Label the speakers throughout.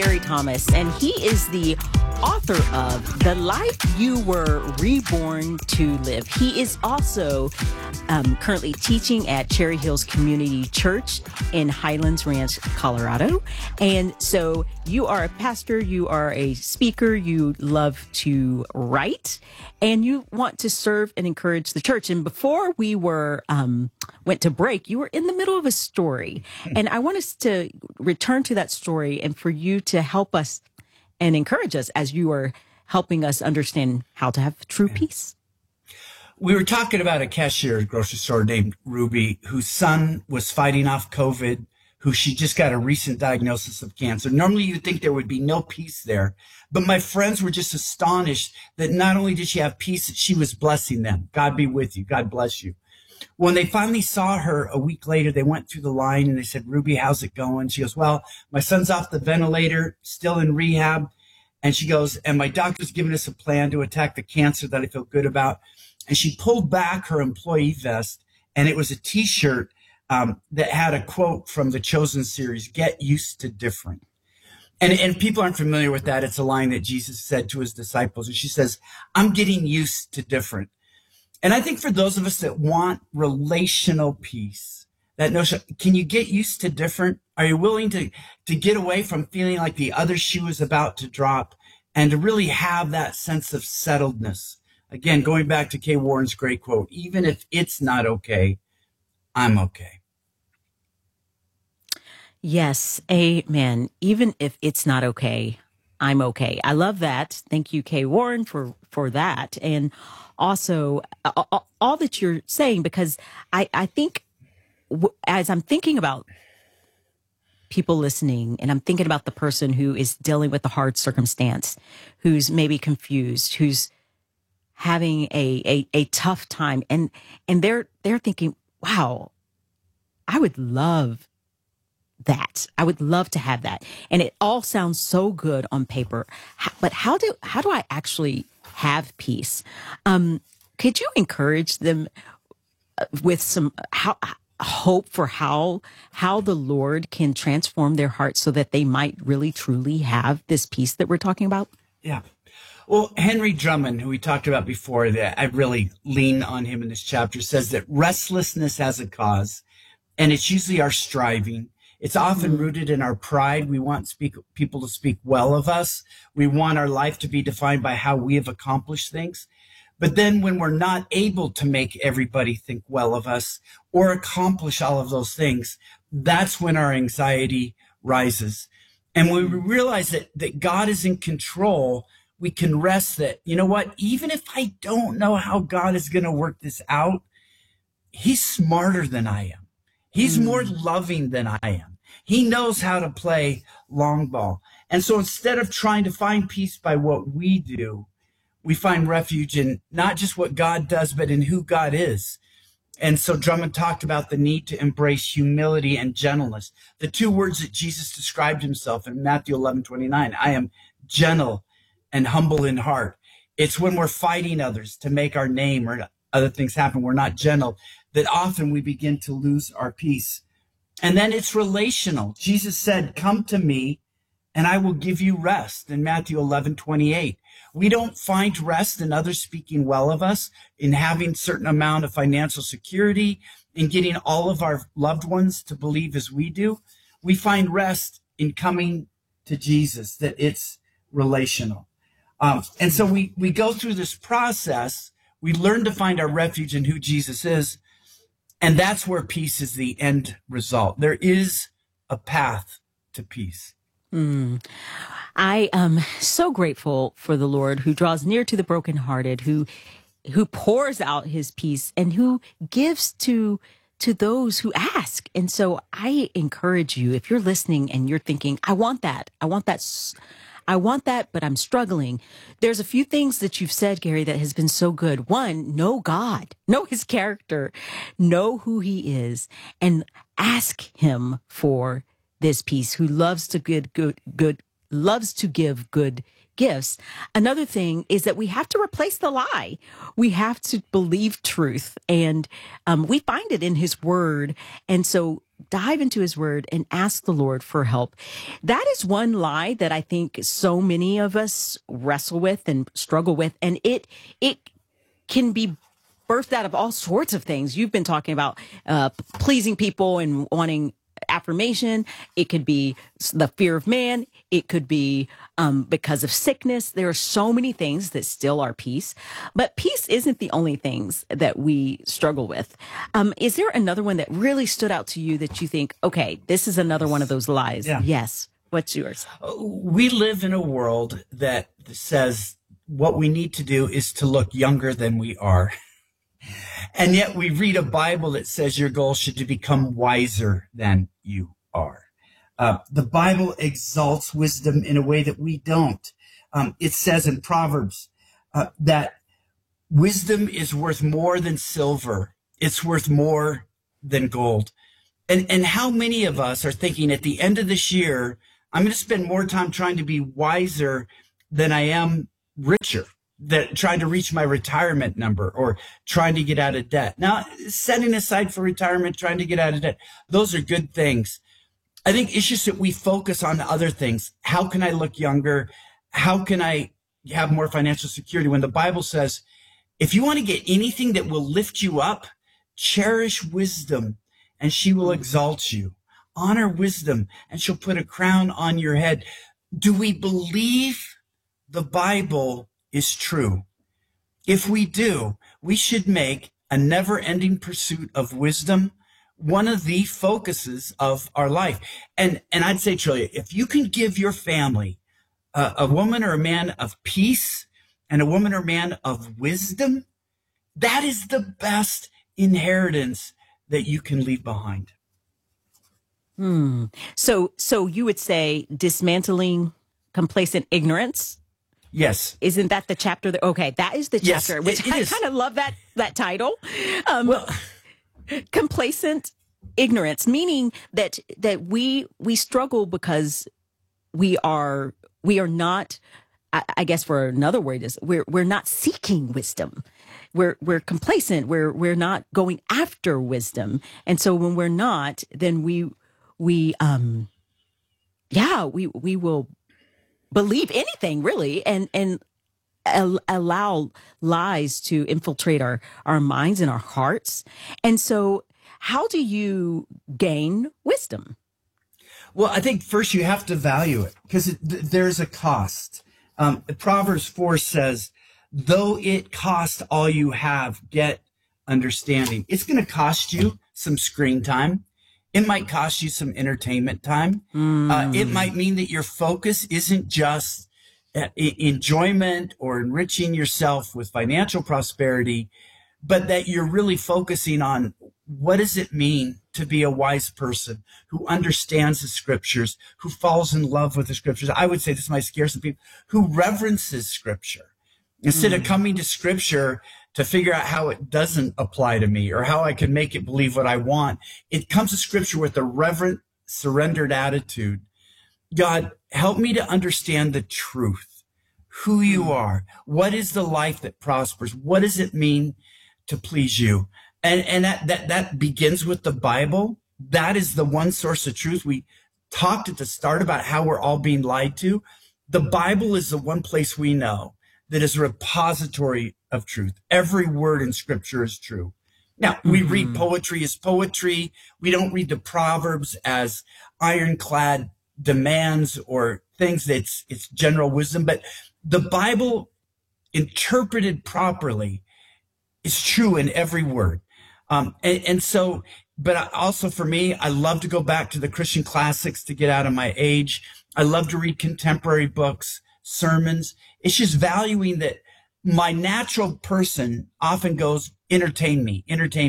Speaker 1: Gary Thomas, and he is the author of The Life You Were Reborn to Live. He is also currently teaching at Cherry Hills Community Church in Highlands Ranch, Colorado. And so you are a pastor, you are a speaker, you love to write, and you want to serve and encourage the church. And before we went to break, you were in the middle of a story. And I want us to return to that story and for you to help us and encourage us as you are helping us understand how to have true peace.
Speaker 2: We were talking about a cashier at a grocery store named Ruby, whose son was fighting off COVID, who she just got a recent diagnosis of cancer. Normally you'd think there would be no peace there, but my friends were just astonished that not only did she have peace, that she was blessing them. God be with you. God bless you. When they finally saw her a week later, they went through the line and they said, Ruby, how's it going? She goes, well, my son's off the ventilator, still in rehab. And she goes, and my doctor's given us a plan to attack the cancer that I feel good about. And she pulled back her employee vest, and it was a T-shirt that had a quote from the Chosen series, "Get used to different." And people aren't familiar with that. It's a line that Jesus said to his disciples. And she says, I'm getting used to different. And I think for those of us that want relational peace, that notion, can you get used to different? Are you willing to get away from feeling like the other shoe is about to drop and to really have that sense of settledness? Again, going back to Kay Warren's great quote, even if it's not okay, I'm okay.
Speaker 1: Yes, amen. Even if it's not okay, I'm okay. I love that. Thank you, Kay Warren, for that. And also all that you're saying, because I think as I'm thinking about people listening, and I'm thinking about the person who is dealing with a hard circumstance, who's maybe confused, who's having a tough time, and they're thinking, wow, I would love that. I would love to have that. And it all sounds so good on paper. But how do I actually have peace? Could you encourage them with some hope for how the Lord can transform their hearts so that they might really truly have this peace that we're talking about?
Speaker 2: Yeah. Well, Henry Drummond, who we talked about before, that I really lean on him in this chapter, says that restlessness has a cause, and it's usually our striving. It's often rooted in our pride. We want people to speak well of us. We want our life to be defined by how we have accomplished things. But then when we're not able to make everybody think well of us or accomplish all of those things, that's when our anxiety rises. And when we realize that God is in control, we can rest that, you know what, even if I don't know how God is going to work this out, he's smarter than I am. He's more loving than I am. He knows how to play long ball. And so instead of trying to find peace by what we do, we find refuge in not just what God does, but in who God is. And so Drummond talked about the need to embrace humility and gentleness, the two words that Jesus described himself in Matthew 11:29. I am gentle and humble in heart. It's when we're fighting others to make our name or other things happen, we're not gentle, that often we begin to lose our peace. And then it's relational. Jesus said, come to me and I will give you rest in Matthew 11:28. We don't find rest in others speaking well of us, in having certain amount of financial security, in getting all of our loved ones to believe as we do. We find rest in coming to Jesus, that it's relational. And so we go through this process. We learn to find our refuge in who Jesus is. And that's where peace is the end result. There is a path to peace.
Speaker 1: I am so grateful for the Lord who draws near to the brokenhearted, who pours out his peace and who gives to those who ask. And so I encourage you, if you're listening and you're thinking, I want that, but I'm struggling. There's a few things that you've said, Gary, that has been so good. One, know God, know his character, know who he is, and ask him for this peace, who loves to give good gifts. Another thing is that we have to replace the lie. We have to believe truth, and we find it in his word. And so dive into his word and ask the Lord for help. That is one lie that I think so many of us wrestle with and struggle with. And it can be birthed out of all sorts of things. You've been talking about pleasing people and wanting affirmation. It could be the fear of man. It could be because of sickness. There are so many things that still are peace, but peace isn't the only things that we struggle with. Is there another one that really stood out to you that you think, okay, this is another one of those lies?
Speaker 2: Yeah.
Speaker 1: Yes. What's yours?
Speaker 2: We live in a world that says what we need to do is to look younger than we are. And yet we read a Bible that says your goal should be to become wiser than you are. The Bible exalts wisdom in a way that we don't. It says in Proverbs that wisdom is worth more than silver. It's worth more than gold. And how many of us are thinking at the end of this year, I'm going to spend more time trying to be wiser than I am richer, that trying to reach my retirement number or trying to get out of debt. Now, setting aside for retirement, trying to get out of debt, those are good things. I think it's just that we focus on other things. How can I look younger? How can I have more financial security? When the Bible says, if you want to get anything that will lift you up, cherish wisdom and she will exalt you. Honor wisdom and she'll put a crown on your head. Do we believe the Bible is true? If we do, we should make a never-ending pursuit of wisdom one of the focuses of our life. And I'd say, Trillia, if you can give your family a woman or a man of peace and a woman or man of wisdom, that is the best inheritance that you can leave behind.
Speaker 1: So you would say dismantling complacent ignorance?
Speaker 2: Yes.
Speaker 1: Isn't that the chapter that, okay, that is the chapter,
Speaker 2: Yes,
Speaker 1: which
Speaker 2: it
Speaker 1: I
Speaker 2: is.
Speaker 1: kind of love that title.
Speaker 2: Well,
Speaker 1: Complacent ignorance, meaning that we struggle because we are not, I guess for another word is we're not seeking wisdom. We're complacent. We're not going after wisdom. And so when we're not, then we will believe anything really and allow lies to infiltrate our minds and our hearts. And so how do you gain wisdom?
Speaker 2: Well, I think first you have to value it because there's a cost. Proverbs 4 says, though it cost all you have, get understanding. It's going to cost you some screen time. It might cost you some entertainment time. It might mean that your focus isn't just enjoyment or enriching yourself with financial prosperity, but that you're really focusing on what does it mean to be a wise person who understands the scriptures, who falls in love with the scriptures. I would say this might scare some people, who reverences scripture. Instead of coming to scripture to figure out how it doesn't apply to me or how I can make it believe what I want, it comes to scripture with a reverent, surrendered attitude. God, help me to understand the truth, who you are. What is the life that prospers? What does it mean to please you? And that begins with the Bible. That is the one source of truth. We talked at the start about how we're all being lied to. The Bible is the one place we know that is a repository of truth. Every word in scripture is true. Now, we read poetry as poetry. We don't read the Proverbs as ironclad demands or things that's it's general wisdom. But the Bible, interpreted properly, is true in every word. And so, but also for me, I love to go back to the Christian classics to get out of my age. I love to read contemporary books, sermons. It's just valuing that my natural person often goes, entertain me.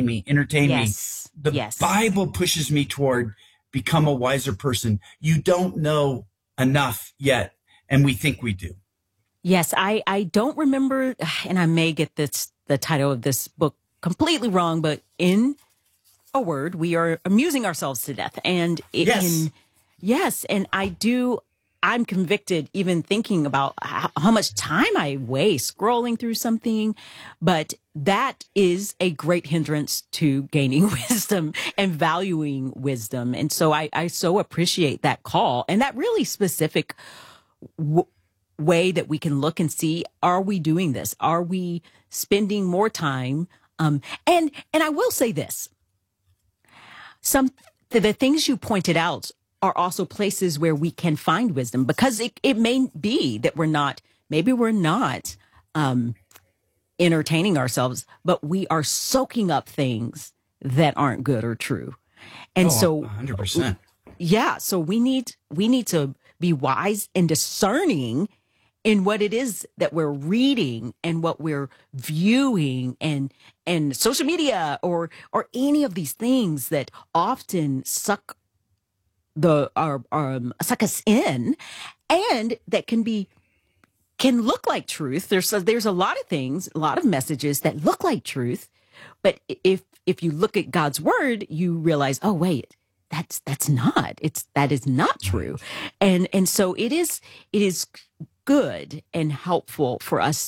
Speaker 1: Yes.
Speaker 2: The Bible pushes me toward become a wiser person. You don't know enough yet, and we think we do.
Speaker 1: Yes, I don't remember, and I may get the title of this book completely wrong, but in a word, we are amusing ourselves to death. And it
Speaker 2: Yes.
Speaker 1: can, yes, and I do I'm convicted even thinking about how much time I waste scrolling through something, but that is a great hindrance to gaining wisdom and valuing wisdom. And so I so appreciate that call and that really specific way that we can look and see, are we doing this? Are we spending more time? And I will say this, the things you pointed out are also places where we can find wisdom, because it may be that maybe we're not entertaining ourselves, but we are soaking up things that aren't good or true. And so
Speaker 2: 100%.
Speaker 1: Yeah. So we need to be wise and discerning in what it is that we're reading and what we're viewing, and social media or any of these things that often suck us in, and that can look like truth. There's a lot of things, a lot of messages that look like truth, but if you look at God's word, you realize, oh wait, that is not true, and so it is good and helpful for us